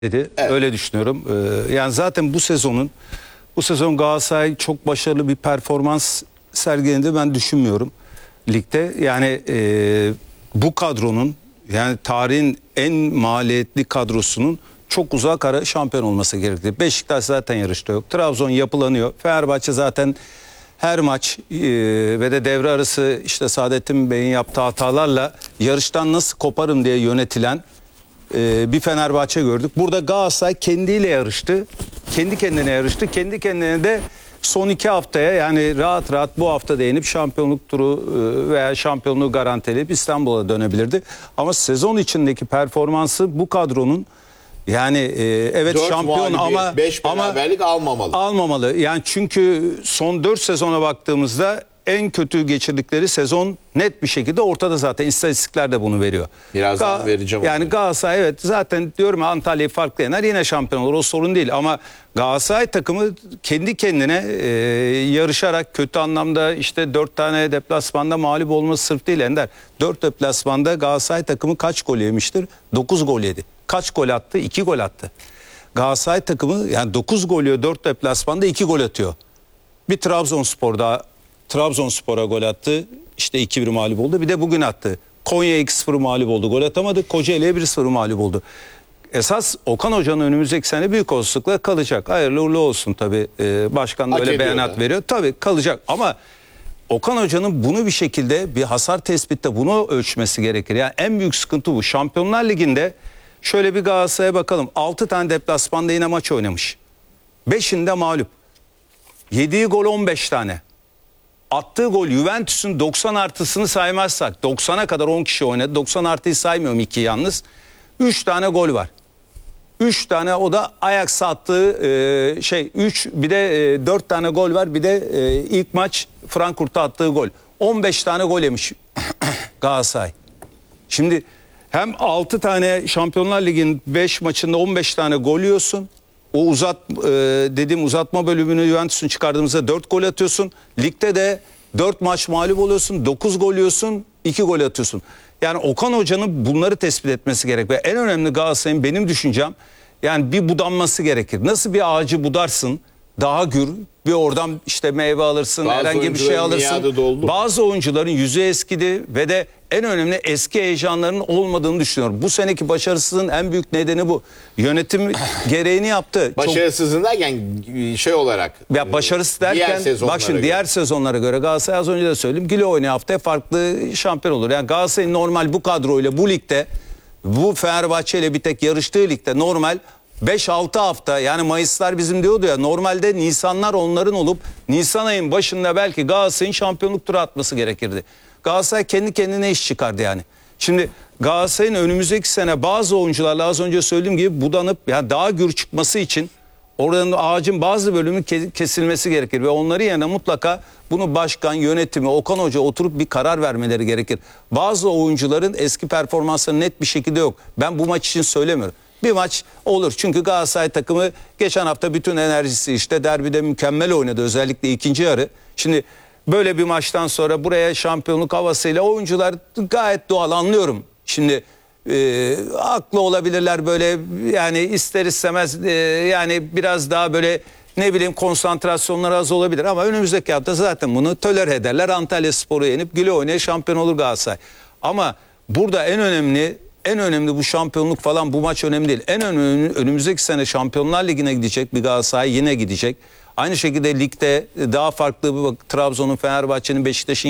dedi. Evet. Öyle düşünüyorum. Yani zaten bu sezon Galatasaray çok başarılı bir performans sergiledi ben düşünmüyorum ligde. Yani bu kadronun, yani tarihin en maliyetli kadrosunun çok uzak ara şampiyon olması gerekli. Beşiktaş zaten yarışta yok. Trabzon yapılanıyor. Fenerbahçe zaten her maç ve de devre arası işte Saadettin Bey'in yaptığı hatalarla yarıştan nasıl koparım diye yönetilen bir Fenerbahçe gördük. Burada Galatasaray kendiyle yarıştı. Kendi kendine yarıştı. Kendi kendine de son 2 haftaya, yani rahat rahat bu hafta değinip şampiyonluk turu veya şampiyonluğu garantileyip İstanbul'a dönebilirdi. Ama sezon içindeki performansı bu kadronun, yani evet şampiyon ama 5 beraberlik almamalı. Yani çünkü son 4 sezona baktığımızda en kötü geçirdikleri sezon net bir şekilde ortada, zaten istatistikler de bunu veriyor. Birazdan vereceğim. Yani Galatasaray, evet zaten diyorum ya, Antalya'yı farklı yener yine şampiyon olur, o sorun değil, ama Galatasaray takımı kendi kendine yarışarak, kötü anlamda işte 4 tane deplasmanda mağlup olması sırf değil Ender. 4 deplasmanda Galatasaray takımı kaç gol yemiştir? 9 gol yedi. Kaç gol attı? 2 gol attı. Galatasaray takımı yani 9 gol yiyor, 4 deplasmanda 2 gol atıyor. Bir Trabzonspor'a gol attı. İşte 2-1 mağlup oldu. Bir de bugün attı. Konya 2-0 mağlup oldu. Gol atamadı. Kocaeli'ye 1-0 mağlup oldu. Esas Okan Hoca'nın önümüzdeki sene büyük olasılıkla kalacak. Hayırlı uğurlu olsun tabii. Başkan da öyle beyanat veriyor. Tabii kalacak, ama Okan Hoca'nın bunu bir şekilde, bir hasar tespitte bunu ölçmesi gerekir. Yani en büyük sıkıntı bu. Şampiyonlar Ligi'nde şöyle bir Galatasaray'a bakalım. 6 tane deplasmanda yine maç oynamış. 5'inde mağlup. Yediği gol 15 tane. Attığı gol, Juventus'un 90 artısını saymazsak 90'a kadar 10 kişi oynadı. 90 artıyı saymıyorum, 2 yalnız. 3 tane gol var. 3 tane, o da Ajax'a attığı 3, bir de 4 tane gol var. Bir de ilk maç Frankfurt'a attığı gol. 15 tane gol yemiş Galatasaray. Şimdi hem 6 tane Şampiyonlar Ligi'nin 5 maçında 15 tane gol yiyorsun. O dediğim uzatma bölümünü Juventus'un çıkardığımızda 4 gol atıyorsun. Ligde de 4 maç mağlup oluyorsun. 9 gol yiyorsun. 2 gol atıyorsun. Yani Okan Hoca'nın bunları tespit etmesi gerek. Ve en önemli Galatasaray'ın, benim düşüncem, yani bir budanması gerekir. Nasıl bir ağacı budarsın? Daha gür, bir oradan işte meyve alırsın, herhangi bir şey alırsın. Bazı oyuncuların yüzü eskidi ve de en önemli eski heyecanlarının olmadığını düşünüyorum. Bu seneki başarısızlığın en büyük nedeni bu. Yönetim gereğini yaptı. Başarısızlığın derken şey olarak. Ya başarısız derken bak şimdi diğer sezonlara göre Galatasaray, az önce de söyledim, Güle oynayan haftaya farklı şampiyon olur. Yani Galatasaray'ın normal bu kadroyla bu ligde, bu Fenerbahçe ile bir tek yarıştığı ligde normal 5-6 hafta, yani Mayıslar bizim diyordu ya, normalde Nisanlar onların olup Nisan ayın başında belki Galatasaray'ın şampiyonluk turu atması gerekirdi. Galatasaray kendi kendine iş çıkardı yani. Şimdi Galatasaray'ın önümüzdeki sene bazı oyuncularla, az önce söylediğim gibi, budanıp yani daha gür çıkması için oranın, ağacın bazı bölümü kesilmesi gerekir ve onları yerine mutlaka bunu başkan, yönetimi, Okan Hoca oturup bir karar vermeleri gerekir. Bazı oyuncuların eski performansları net bir şekilde yok. Ben bu maç için söylemiyorum. Bir maç olur. Çünkü Galatasaray takımı geçen hafta bütün enerjisi işte derbide mükemmel oynadı. Özellikle ikinci yarı. Şimdi böyle bir maçtan sonra buraya şampiyonluk havasıyla oyuncular gayet doğal, anlıyorum. Şimdi haklı olabilirler böyle, yani ister istemez yani biraz daha böyle ne bileyim konsantrasyonları az olabilir. Ama önümüzdeki hafta zaten bunu tolere ederler. Antalyaspor'u yenip güle oynaya şampiyon olur Galatasaray. Ama burada en önemli bu şampiyonluk falan, bu maç önemli değil. En önemli önümüzdeki sene Şampiyonlar Ligi'ne gidecek bir Galatasaray, yine gidecek. Aynı şekilde ligde daha farklı, Trabzon'un, Fenerbahçe'nin, Beşiktaş'ın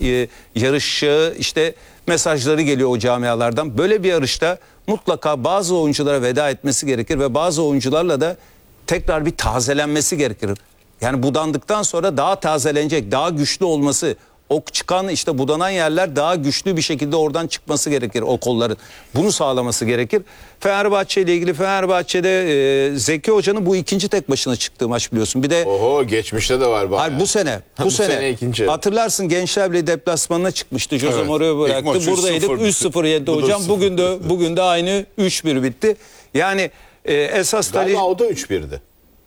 yarışı işte mesajları geliyor o camialardan. Böyle bir yarışta mutlaka bazı oyunculara veda etmesi gerekir ve bazı oyuncularla da tekrar bir tazelenmesi gerekir. Yani budandıktan sonra daha tazelenecek, daha güçlü olması, o çıkan işte budanan yerler daha güçlü bir şekilde oradan çıkması gerekir, o kolların. Bunu sağlaması gerekir. Fenerbahçe ile ilgili, Fenerbahçe'de Zeki Hoca'nın bu ikinci tek başına çıktığı maç biliyorsun. Bir de geçmişte de var bayağı. Hayır, bu sene ikinci. Hatırlarsın, Gençler Birliği deplasmanına çıkmıştı. Jose Mourinho bıraktı. Buradaydık, 3-0 yendi hocam. Bugün de aynı 3-1 bitti. Yani esas galiba o da 3-1'di.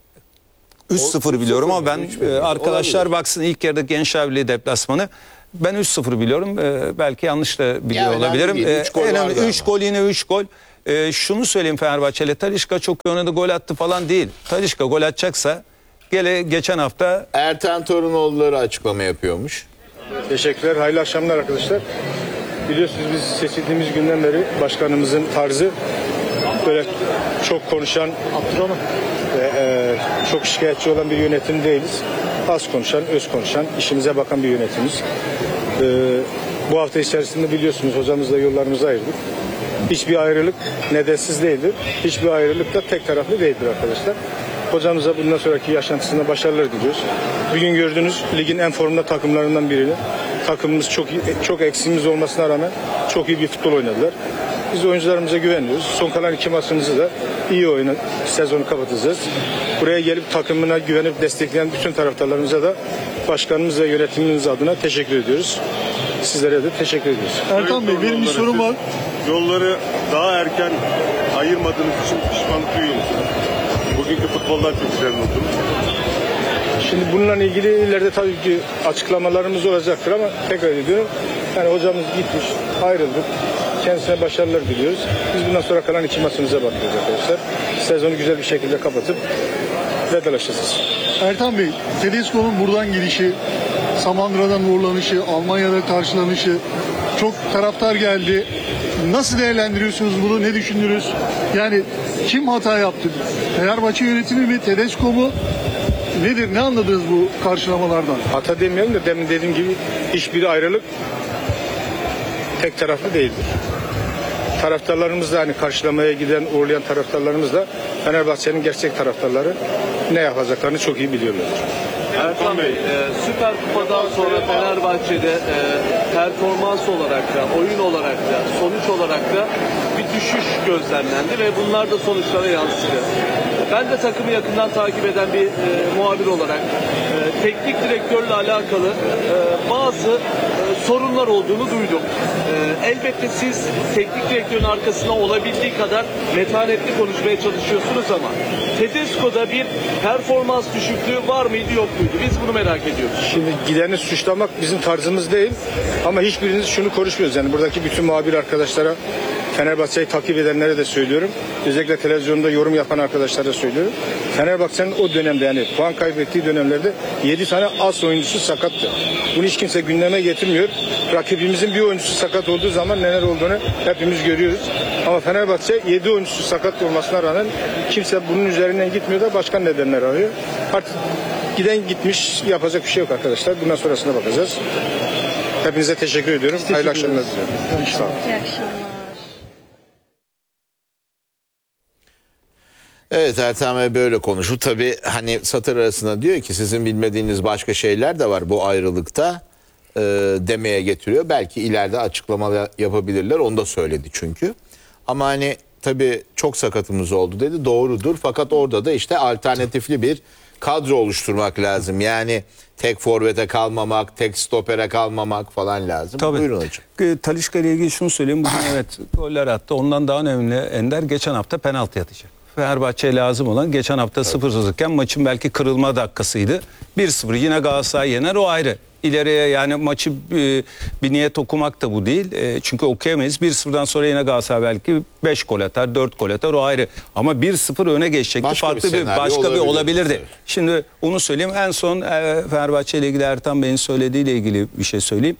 3-0 biliyorum ama ben arkadaşlar olabilir. Baksın ilk yarıda Gençler Birliği deplasmanı. Ben 3-0 biliyorum. Belki yanlış da biliyor olabilirim. 3 gol yine 3 gol. Şunu söyleyeyim Fenerbahçe'yle, Talisca çok iyi oynadı, gol attı falan değil. Talisca gol atacaksa geçen hafta Ertan Torunoğulları açıklama yapıyormuş. Teşekkürler. Hayırlı akşamlar arkadaşlar. Biliyorsunuz biz seçildiğimiz günden beri başkanımızın tarzı böyle çok konuşan ve çok şikayetçi olan bir yönetim değiliz. Az konuşan, öz konuşan, işimize bakan bir yönetimiz. Bu hafta içerisinde biliyorsunuz hocamızla yollarımızı ayırdık. Hiçbir ayrılık nedensiz değildir. Hiçbir ayrılık da tek taraflı değildir arkadaşlar. Hocamıza bundan sonraki yaşantısında başarılar diliyoruz. Bugün gördüğünüz ligin en formda takımlarından biri. Takımımız çok eksiğimiz olmasına rağmen çok iyi bir futbol oynadılar. Biz oyuncularımıza güveniyoruz. Son kalan 2 maçımızı da iyi oynayıp sezonu kapatacağız. Buraya gelip takımına güvenip destekleyen bütün taraftarlarımıza da başkanımız ve yönetimimiz adına teşekkür ediyoruz. Sizlere de teşekkür ediyoruz. Ertan Bey, benim bir sorum var. Yolları daha erken ayırmadığınız için pişmanlık duyuyor musunuz? Bugünkü futboldan çok güzel oldunuz. Şimdi bununla ilgili ileride tabii ki açıklamalarımız olacaktır ama tekrar ediyorum. Yani hocamız gitmiş, ayrıldık. Kendisine başarılar diliyoruz. Biz bundan sonra kalan 2 maçımıza bakıyoruz arkadaşlar. Sezonu güzel bir şekilde kapatıp vedalaşacağız. Ertan Bey, Tedesco'nun buradan gelişi, Samandıra'dan uğurlanışı, Almanya'da karşılanışı, çok taraftar geldi. Nasıl değerlendiriyorsunuz bunu? Ne düşündünüz? Yani kim hata yaptı? Fenerbahçe yönetimi mi? Tedesco mu? Nedir? Ne anladınız bu karşılamalardan? Hata demeyelim de demin dediğim gibi hiçbir ayrılık tek taraflı değildir. Taraftarlarımız da hani karşılamaya giden, uğurlayan taraftarlarımız da Fenerbahçe'nin gerçek taraftarları ne yapacaklarını çok iyi biliyorlardır. Ertan Bey, Süper Kupa'dan sonra Fenerbahçe'de performans olarak da, oyun olarak da, sonuç olarak da bir düşüş gözlemlendi ve bunlar da sonuçlara yansıdı. Ben de takımı yakından takip eden bir muhabir olarak teknik direktörle alakalı bazı sorunlar olduğunu duydum. Elbette siz teknik direktörün arkasında olabildiği kadar metanetli konuşmaya çalışıyorsunuz ama Tedesco'da bir performans düşüklüğü var mıydı yok muydu? Biz bunu merak ediyoruz. Şimdi gideni suçlamak bizim tarzımız değil ama hiçbiriniz şunu konuşmuyoruz. Yani buradaki bütün muhabir arkadaşlara, Fenerbahçe'yi takip edenlere de söylüyorum. Özellikle televizyonda yorum yapan arkadaşlara da söylüyorum. Fenerbahçe'nin o dönemde yani puan kaybettiği dönemlerde 7 tane as oyuncusu sakattı. Bunu hiç kimse gündeme getirmiyor. Rakibimizin bir oyuncusu sakat olduğu zaman neler olduğunu hepimiz görüyoruz. Ama Fenerbahçe 7 oyuncusu sakat olmasına rağmen kimse bunun üzerinden gitmiyor da başka nedenler arıyor. Artık giden gitmiş, yapacak bir şey yok arkadaşlar. Bundan sonrasına bakacağız. Hepinize teşekkür ediyorum. Hayırlı akşamlar diliyorum. Sağ olun. İyi akşamlar. Evet, Ertan Bey böyle konuşur. Tabii hani satır arasında diyor ki sizin bilmediğiniz başka şeyler de var bu ayrılıkta demeye getiriyor. Belki ileride açıklama yapabilirler. Onu da söyledi çünkü. Ama hani tabii çok sakatımız oldu dedi. Doğrudur. Fakat orada da işte alternatifli bir kadro oluşturmak lazım. Yani tek forvete kalmamak, tek stopere kalmamak falan lazım. Tabii. Buyurun hocam. Talisca ile ilgili şunu söyleyeyim. Bugün evet goller attı. Ondan daha önemli Ender geçen hafta penaltı atacak. Fenerbahçe'ye lazım olan geçen hafta 0-0'ken maçın belki kırılma dakikasıydı. 1-0 yine Galatasaray yener, o ayrı. İleriye yani maçı bir niyet okumak da bu değil. Çünkü okuyamayız. 1-0'dan sonra yine Galatasaray belki 5 gol atar, 4 gol atar, o ayrı. Ama 1-0 öne geçecekti. Farklı bir başka bir olabilirdi. Şimdi onu söyleyeyim. En son Fenerbahçe ile ilgili Ertan Bey'in söylediğiyle ilgili bir şey söyleyeyim.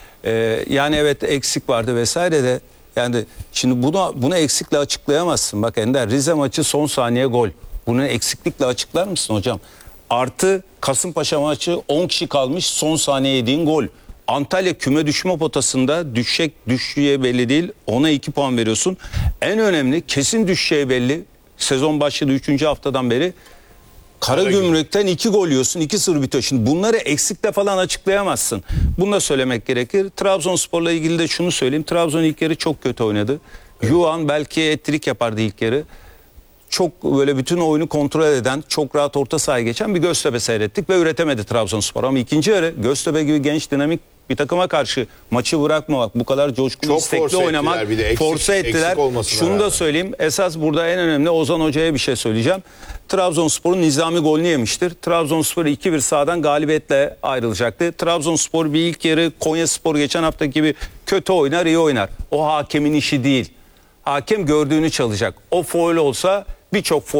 Yani evet eksik vardı vesaire de. Yani şimdi bunu eksikle açıklayamazsın. Bak Ender, Rize maçı son saniye gol. Bunu eksiklikle açıklar mısın hocam? Artı Kasımpaşa maçı 10 kişi kalmış, son saniye yediğin gol. Antalya küme düşme potasında düşeceği belli değil. Ona 2 puan veriyorsun. En önemli kesin düşeceği belli. Sezon başladı 3. haftadan beri. Karagümrük'ten 2 gol yiyorsun, 2-0 bitiyor. Şimdi bunları eksikle falan açıklayamazsın. Bunu da söylemek gerekir. Trabzonspor'la ilgili de şunu söyleyeyim. Trabzon ilk yarı çok kötü oynadı. Evet. Yuan belki ettirik yapardı ilk yarı. Çok böyle bütün oyunu kontrol eden, çok rahat orta sahaya geçen bir Göztepe seyrettik ve üretemedi Trabzonspor. Ama ikinci yarı Göztepe gibi genç, dinamik bir takıma karşı maçı bırakmamak, bu kadar coşkulu, istekli oynamak, force ettiler. Şunu da söyleyeyim, esas burada en önemli Ozan Hoca'ya bir şey söyleyeceğim. Trabzonspor'un nizami golünü yemiştir. Trabzonspor 2-1 sahadan galibiyetle ayrılacaktı. Trabzonspor bir ilk yarı Konyaspor geçen hafta gibi kötü oynar, iyi oynar. O hakemin işi değil. hakem gördüğünü çalacak. O faul olsa birçok faul